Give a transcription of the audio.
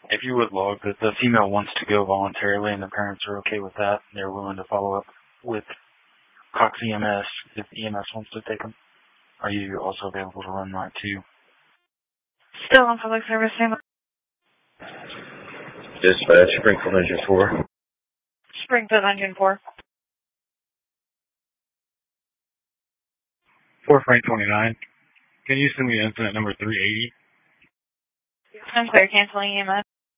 If you would log that the female wants to go voluntarily and the parents are okay with that, they're willing to follow up with Cox EMS if EMS wants to take them. Are you also available to run that too? Still on public service, Sam. Dispatch, Springfield Engine 4. Springfield Engine 4. 4 Frank 29. Can you send me incident number 380? I'm clear, canceling EMS.